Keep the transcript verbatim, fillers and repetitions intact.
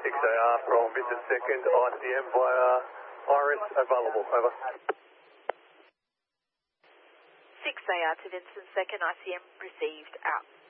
six A R from Vincent Second, I C M via Iris, available, over. six A R to Vincent Second, I C M received, out.